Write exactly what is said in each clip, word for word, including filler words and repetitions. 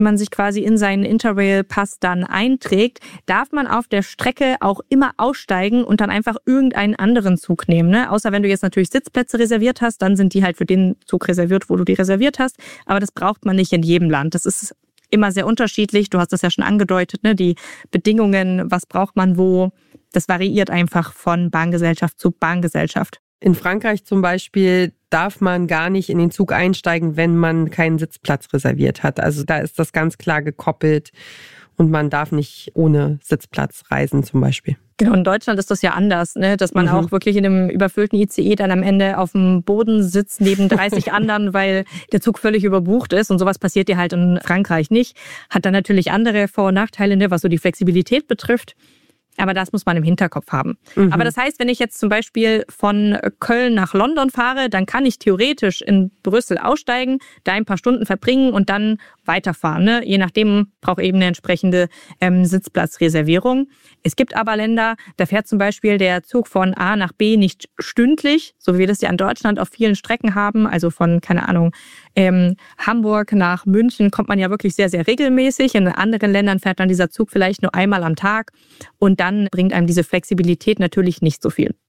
man sich quasi in seinen Interrail-Pass dann einträgt, darf man auf der Strecke auch immer aussteigen und dann einfach irgendeinen anderen Zug nehmen. Ne? Außer wenn du jetzt natürlich Sitzplätze reserviert hast, dann sind die halt für den Zug reserviert, wo du die reserviert hast. Aber das braucht man nicht in jedem Land. Das ist immer sehr unterschiedlich. Du hast das ja schon angedeutet, ne? Die Bedingungen, was braucht man wo, das variiert einfach von Bahngesellschaft zu Bahngesellschaft. In Frankreich zum Beispiel darf man gar nicht in den Zug einsteigen, wenn man keinen Sitzplatz reserviert hat. Also da ist das ganz klar gekoppelt und man darf nicht ohne Sitzplatz reisen zum Beispiel. Genau, in Deutschland ist das ja anders, ne? Dass man mhm. auch wirklich in einem überfüllten I C E dann am Ende auf dem Boden sitzt neben dreißig anderen, weil der Zug völlig überbucht ist. Und sowas passiert ja halt in Frankreich nicht. Hat dann natürlich andere Vor- und Nachteile, ne, was so die Flexibilität betrifft. Aber das muss man im Hinterkopf haben. Mhm. Aber das heißt, wenn ich jetzt zum Beispiel von Köln nach London fahre, dann kann ich theoretisch in Brüssel aussteigen, da ein paar Stunden verbringen und dann weiterfahren. Ne? Je nachdem brauche ich eben eine entsprechende ähm, Sitzplatzreservierung. Es gibt aber Länder, da fährt zum Beispiel der Zug von A nach B nicht stündlich, so wie wir das ja in Deutschland auf vielen Strecken haben. Also von, keine Ahnung, ähm, Hamburg nach München kommt man ja wirklich sehr, sehr regelmäßig. In anderen Ländern fährt dann dieser Zug vielleicht nur einmal am Tag. Und dann bringt einem diese Flexibilität natürlich nicht so viel.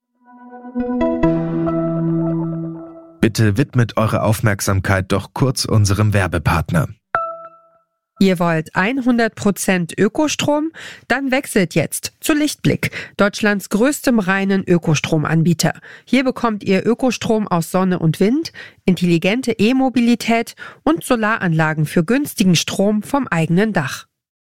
Bitte widmet eure Aufmerksamkeit doch kurz unserem Werbepartner. Ihr wollt hundert Prozent Ökostrom? Dann wechselt jetzt zu Lichtblick, Deutschlands größtem reinen Ökostromanbieter. Hier bekommt ihr Ökostrom aus Sonne und Wind, intelligente E-Mobilität und Solaranlagen für günstigen Strom vom eigenen Dach.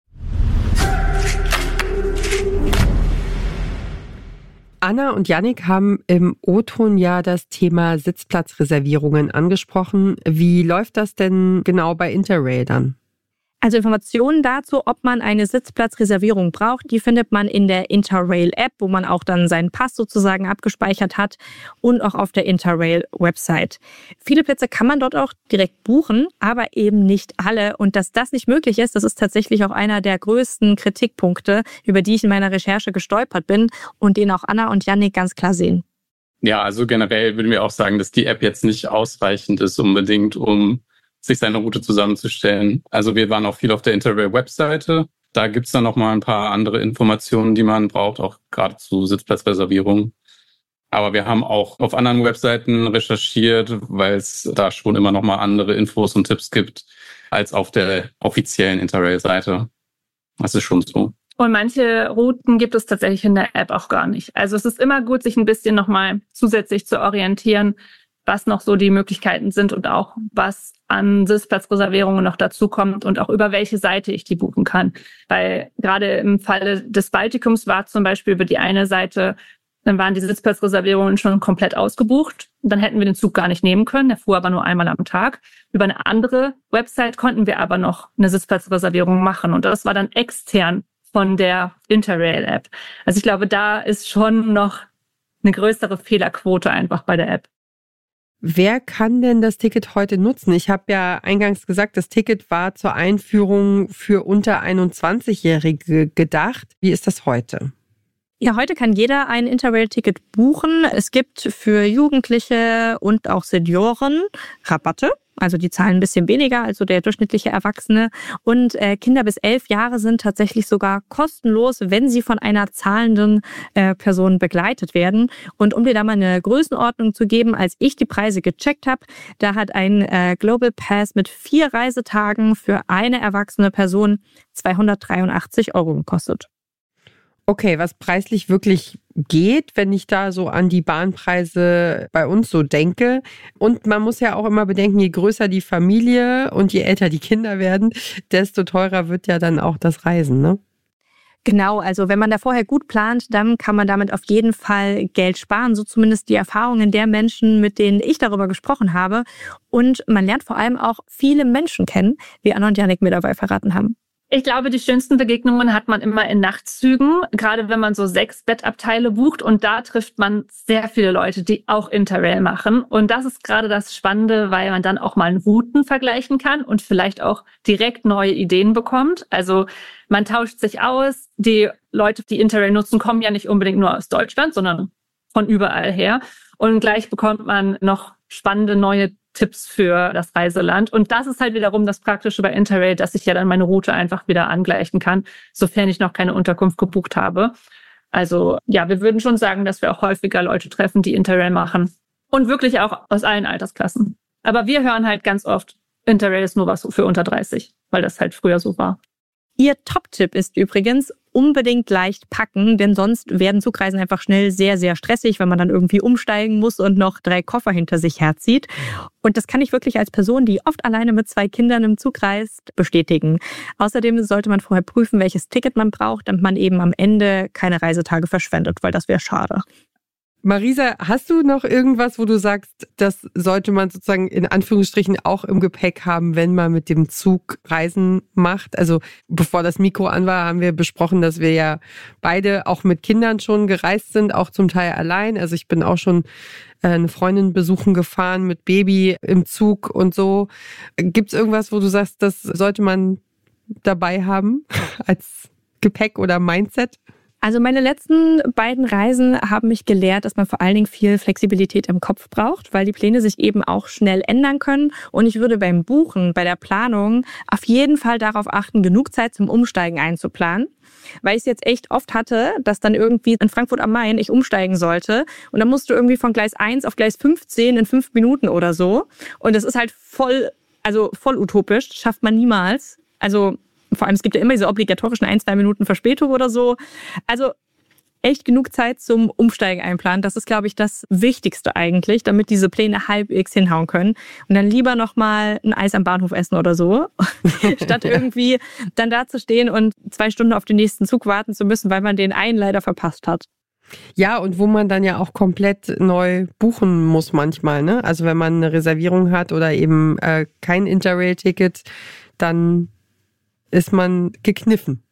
Anna und Yannick haben im O-Ton ja das Thema Sitzplatzreservierungen angesprochen. Wie läuft das denn genau bei Interrail dann? Also Informationen dazu, ob man eine Sitzplatzreservierung braucht, die findet man in der Interrail-App, wo man auch dann seinen Pass sozusagen abgespeichert hat und auch auf der Interrail-Website. Viele Plätze kann man dort auch direkt buchen, aber eben nicht alle. Und dass das nicht möglich ist, das ist tatsächlich auch einer der größten Kritikpunkte, über die ich in meiner Recherche gestolpert bin und den auch Anna und Yannick ganz klar sehen. Ja, also generell würden wir auch sagen, dass die App jetzt nicht ausreichend ist unbedingt, um sich seine Route zusammenzustellen. Also wir waren auch viel auf der Interrail-Webseite. Da gibt's dann noch mal ein paar andere Informationen, die man braucht, auch gerade zu Sitzplatzreservierung. Aber wir haben auch auf anderen Webseiten recherchiert, weil es da schon immer noch mal andere Infos und Tipps gibt als auf der offiziellen Interrail-Seite. Das ist schon so. Und manche Routen gibt es tatsächlich in der App auch gar nicht. Also es ist immer gut, sich ein bisschen noch mal zusätzlich zu orientieren, was noch so die Möglichkeiten sind und auch was an Sitzplatzreservierungen noch dazu kommt und auch über welche Seite ich die buchen kann. Weil gerade im Falle des Baltikums war zum Beispiel über die eine Seite, dann waren die Sitzplatzreservierungen schon komplett ausgebucht. Und dann hätten wir den Zug gar nicht nehmen können. Der fuhr aber nur einmal am Tag. Über eine andere Website konnten wir aber noch eine Sitzplatzreservierung machen. Und das war dann extern von der Interrail-App. Also ich glaube, da ist schon noch eine größere Fehlerquote einfach bei der App. Wer kann denn das Ticket heute nutzen? Ich habe ja eingangs gesagt, das Ticket war zur Einführung für unter einundzwanzigjährige gedacht. Wie ist das heute? Ja, heute kann jeder ein Interrail-Ticket buchen. Es gibt für Jugendliche und auch Senioren Rabatte. Also die zahlen ein bisschen weniger als so der durchschnittliche Erwachsene. Und äh, Kinder bis elf Jahre sind tatsächlich sogar kostenlos, wenn sie von einer zahlenden äh, Person begleitet werden. Und um dir da mal eine Größenordnung zu geben, als ich die Preise gecheckt habe, da hat ein äh, Global Pass mit vier Reisetagen für eine erwachsene Person zweihundertdreiundachtzig Euro gekostet. Okay, was preislich wirklich geht, wenn ich da so an die Bahnpreise bei uns so denke. Und man muss ja auch immer bedenken, je größer die Familie und je älter die Kinder werden, desto teurer wird ja dann auch das Reisen, ne? Genau, also wenn man da vorher gut plant, dann kann man damit auf jeden Fall Geld sparen. So zumindest die Erfahrungen der Menschen, mit denen ich darüber gesprochen habe. Und man lernt vor allem auch viele Menschen kennen, wie Anna und Yannick mir dabei verraten haben. Ich glaube, die schönsten Begegnungen hat man immer in Nachtzügen, gerade wenn man so sechs Bettabteile bucht und da trifft man sehr viele Leute, die auch Interrail machen. Und das ist gerade das Spannende, weil man dann auch mal Routen vergleichen kann und vielleicht auch direkt neue Ideen bekommt. Also man tauscht sich aus. Die Leute, die Interrail nutzen, kommen ja nicht unbedingt nur aus Deutschland, sondern von überall her. Und gleich bekommt man noch spannende neue Tipps für das Reiseland. Und das ist halt wiederum das Praktische bei Interrail, dass ich ja dann meine Route einfach wieder angleichen kann, sofern ich noch keine Unterkunft gebucht habe. Also ja, wir würden schon sagen, dass wir auch häufiger Leute treffen, die Interrail machen. Und wirklich auch aus allen Altersklassen. Aber wir hören halt ganz oft, Interrail ist nur was für unter dreißig, weil das halt früher so war. Ihr Top-Tipp ist übrigens, unbedingt leicht packen, denn sonst werden Zugreisen einfach schnell sehr, sehr stressig, wenn man dann irgendwie umsteigen muss und noch drei Koffer hinter sich herzieht. Und das kann ich wirklich als Person, die oft alleine mit zwei Kindern im Zug reist, bestätigen. Außerdem sollte man vorher prüfen, welches Ticket man braucht, damit man eben am Ende keine Reisetage verschwendet, weil das wäre schade. Marisa, hast du noch irgendwas, wo du sagst, das sollte man sozusagen in Anführungsstrichen auch im Gepäck haben, wenn man mit dem Zug Reisen macht? Also bevor das Mikro an war, haben wir besprochen, dass wir ja beide auch mit Kindern schon gereist sind, auch zum Teil allein. Also ich bin auch schon eine Freundin besuchen gefahren mit Baby im Zug und so. Gibt es irgendwas, wo du sagst, das sollte man dabei haben als Gepäck oder Mindset? Also meine letzten beiden Reisen haben mich gelehrt, dass man vor allen Dingen viel Flexibilität im Kopf braucht, weil die Pläne sich eben auch schnell ändern können. Und ich würde beim Buchen, bei der Planung auf jeden Fall darauf achten, genug Zeit zum Umsteigen einzuplanen. Weil ich es jetzt echt oft hatte, dass dann irgendwie in Frankfurt am Main ich umsteigen sollte. Und dann musst du irgendwie von Gleis eins auf Gleis fünfzehn in fünf Minuten oder so. Und das ist halt voll, also voll utopisch. Das schafft man niemals. Also vor allem, es gibt ja immer diese obligatorischen ein, zwei Minuten Verspätung oder so. Also echt genug Zeit zum Umsteigen einplanen. Das ist, glaube ich, das Wichtigste eigentlich, damit diese Pläne halbwegs hinhauen können. Und dann lieber nochmal ein Eis am Bahnhof essen oder so, statt irgendwie dann da zu stehen und zwei Stunden auf den nächsten Zug warten zu müssen, weil man den einen leider verpasst hat. Ja, und wo man dann ja auch komplett neu buchen muss manchmal, ne? Also wenn man eine Reservierung hat oder eben äh, kein Interrail-Ticket, dann ist man gekniffen.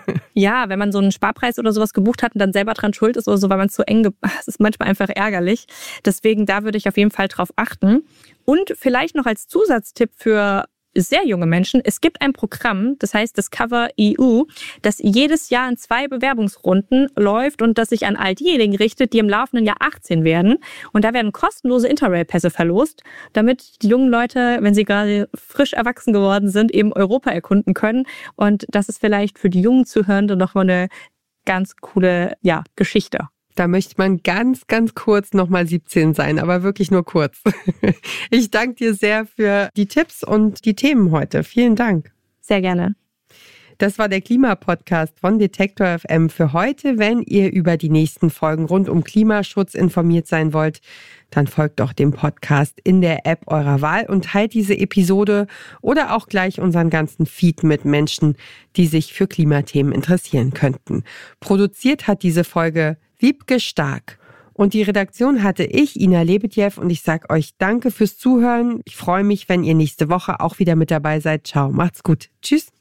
Ja, wenn man so einen Sparpreis oder sowas gebucht hat und dann selber dran schuld ist oder so, weil man es zu eng ge- das ist manchmal einfach ärgerlich. Deswegen, da würde ich auf jeden Fall drauf achten. Und vielleicht noch als Zusatztipp für sehr junge Menschen, es gibt ein Programm, das heißt Discover E U, das jedes Jahr in zwei Bewerbungsrunden läuft und das sich an all diejenigen richtet, die im laufenden Jahr achtzehn werden. Und da werden kostenlose Interrail-Pässe verlost, damit die jungen Leute, wenn sie gerade frisch erwachsen geworden sind, eben Europa erkunden können. Und das ist vielleicht für die jungen Zuhörenden nochmal eine ganz coole, ja, Geschichte. Da möchte man ganz, ganz kurz nochmal siebzehn sein, aber wirklich nur kurz. Ich danke dir sehr für die Tipps und die Themen heute. Vielen Dank. Sehr gerne. Das war der Klimapodcast von Detektor F M für heute. Wenn ihr über die nächsten Folgen rund um Klimaschutz informiert sein wollt, dann folgt doch dem Podcast in der App eurer Wahl und teilt diese Episode oder auch gleich unseren ganzen Feed mit Menschen, die sich für Klimathemen interessieren könnten. Produziert hat diese Folge Wiebke Stark. Und die Redaktion hatte ich, Ina Lebedjew, und ich sage euch danke fürs Zuhören. Ich freue mich, wenn ihr nächste Woche auch wieder mit dabei seid. Ciao, macht's gut. Tschüss.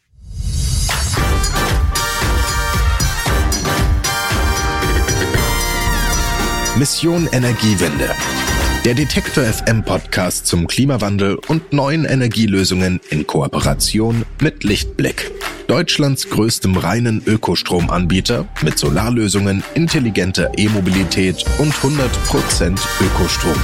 Mission Energiewende. Der Detektor F M Podcast zum Klimawandel und neuen Energielösungen in Kooperation mit Lichtblick. Deutschlands größtem reinen Ökostromanbieter mit Solarlösungen, intelligenter E-Mobilität und hundert Prozent Ökostrom.